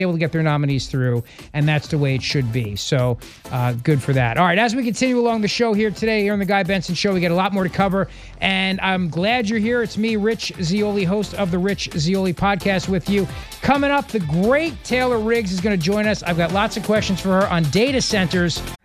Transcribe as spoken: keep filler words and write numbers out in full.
able to get their nominees through, and that's the way it should be. So uh, good for that. All right, as we continue along the show here today, here on the Guy Benson Show, we got a lot more to cover, and I'm glad you're here. It's me, Rich Zeoli, host of the Rich Zeoli Podcast with you. Coming up, the great Taylor Riggs is going to join us. I've got lots of questions for her on data centers.